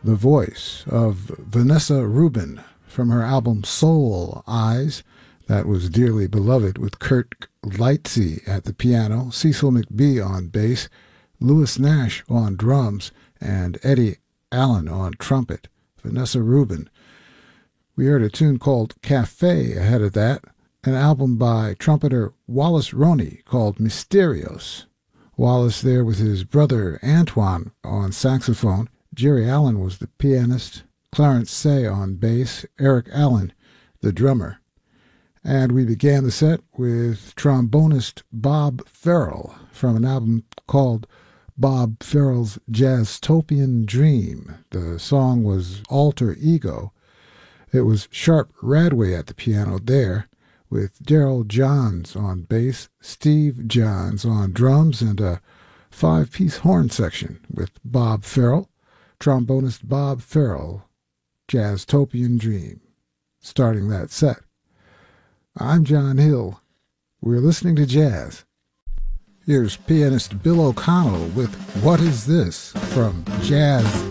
the voice of Vanessa Rubin from her album Soul Eyes, that was dearly beloved, with Kurt Lightsey at the piano, Cecil McBee on bass, Louis Nash on drums, and Eddie Allen on trumpet. Vanessa Rubin. We heard a tune called Cafe ahead of that, an album by trumpeter Wallace Roney called Mysterios. Wallace there with his brother Antoine on saxophone, Jerry Allen was the pianist, Clarence Say on bass, Eric Allen the drummer. And we began the set with trombonist Bob Farrell from an album called Bob Farrell's Jazztopian Dream. The song was Alter Ego. It was Sharp Radway at the piano there, with Daryl Johns on bass, Steve Johns on drums, and a five-piece horn section with Bob Farrell, trombonist Bob Farrell, Jazztopian Dream, starting that set. I'm John Hill. We're listening to jazz. Here's pianist Bill O'Connell with What Is This from Jazz